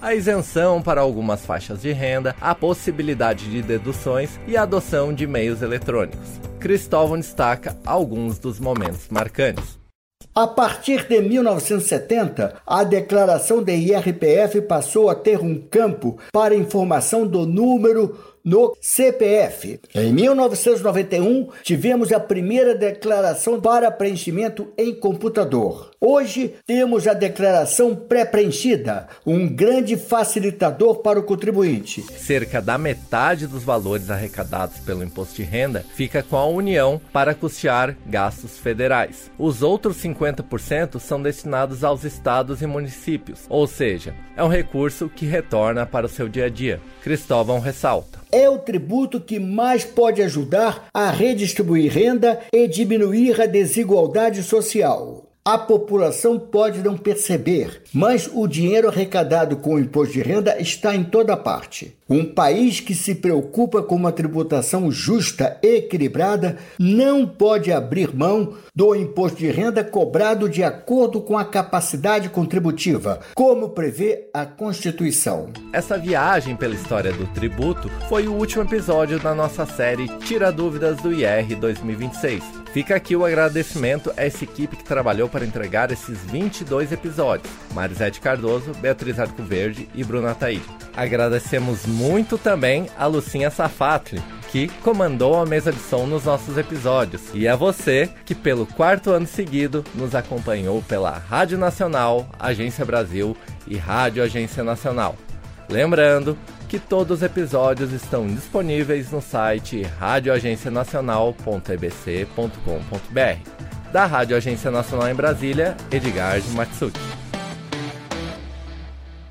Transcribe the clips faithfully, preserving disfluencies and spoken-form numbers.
a isenção para algumas faixas de renda, a possibilidade de deduções e a adoção de meios eletrônicos. Cristóvão destaca alguns dos momentos marcantes. A partir de mil novecentos e setenta, a declaração de I R P F passou a ter um campo para informação do número no C P F. Em mil novecentos e noventa e um, tivemos a primeira declaração para preenchimento em computador. Hoje, temos a declaração pré-preenchida, um grande facilitador para o contribuinte. Cerca da metade dos valores arrecadados pelo imposto de renda fica com a União para custear gastos federais. Os outros cinquenta por cento são destinados aos estados e municípios, ou seja, é um recurso que retorna para o seu dia a dia. Cristóvão ressalta. É o tributo que mais pode ajudar a redistribuir renda e diminuir a desigualdade social. A população pode não perceber, mas o dinheiro arrecadado com o imposto de renda está em toda parte. Um país que se preocupa com uma tributação justa e equilibrada não pode abrir mão do imposto de renda cobrado de acordo com a capacidade contributiva, como prevê a Constituição. Essa viagem pela história do tributo foi o último episódio da nossa série Tira Dúvidas do I R dois mil e vinte e seis. Fica aqui o agradecimento a essa equipe que trabalhou para entregar esses vinte e dois episódios. Marisete Cardoso, Beatriz Arcoverde e Bruna Taide. Agradecemos muito também a Lucinha Safatli, que comandou a mesa de som nos nossos episódios. E a você, que pelo quarto ano seguido nos acompanhou pela Rádio Nacional, Agência Brasil e Rádio Agência Nacional. Lembrando que todos os episódios estão disponíveis no site rádio agência nacional ponto e b c ponto com ponto b r. Da Rádio Agência Nacional em Brasília, Edgar de Matsuki.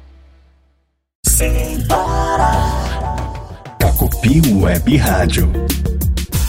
Sem parar. Pacopi Web Rádio.